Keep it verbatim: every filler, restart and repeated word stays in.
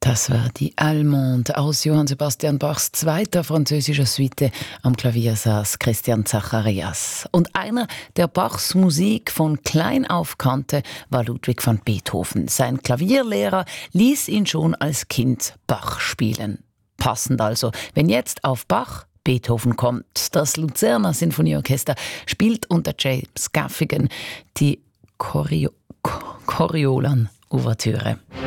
Das war die Allemande aus Johann Sebastian Bachs zweiter französischer Suite. Am Klavier saß Christian Zacharias. Und einer, der Bachs Musik von klein auf kannte, war Ludwig van Beethoven. Sein Klavierlehrer ließ ihn schon als Kind Bach spielen. Passend also, wenn jetzt auf Bach Beethoven kommt. Das Luzerner Sinfonieorchester spielt unter James Gaffigan die Chorio- Coriolan-Ouvertüre.